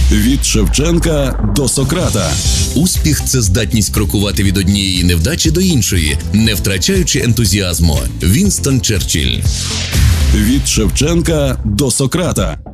Від Шевченка до Сократа. Успіх – це здатність крокувати від однієї невдачі до іншої, не втрачаючи ентузіазму. Вінстон Черчилль. Від Шевченка до Сократа.